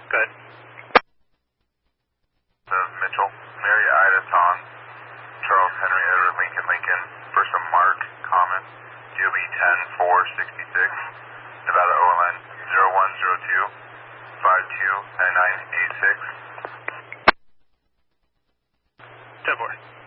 Good. Mitchell, Mary Ida Ton, Charles Henry Edward Lincoln Lincoln, First of Mark, Common, DOB 10466, Nevada OLN 0102 529986. 10-4.